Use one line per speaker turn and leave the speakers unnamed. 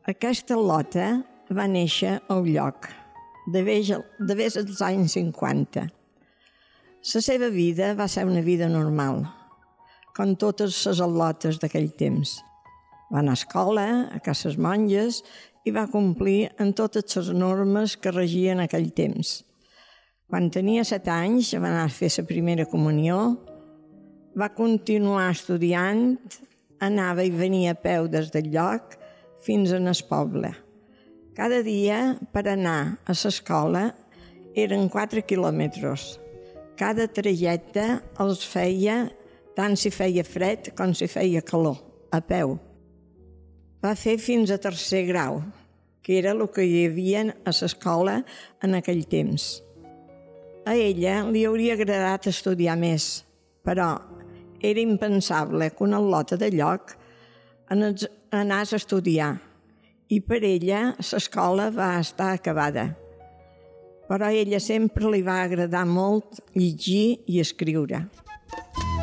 Aquesta lota va néixer a Ulldioc, devés dels anys 50. La seva vida va ser una vida normal, com totes les al·lotes d'aquell temps. Va anar a escola, a cases monges, i va complir amb totes les normes que regien aquell temps. Quan tenia 7 anys va anar a fer la primera comunió, va continuar estudiant, anava i venia a peu des del lloc fins al poble. Cada dia per anar a l'escola eren 4 quilòmetres. Cada trajecte els feia tant si feia fred com si feia calor, a peu. Va fer fins a 3è grau, que era el que hi havia a l'escola en aquell temps. A ella li hauria agradat estudiar més, però era impensable que una al·lota de lloc anés a estudiar, i per ella l'escola va estar acabada. Però a ella sempre li va agradar molt llegir i escriure.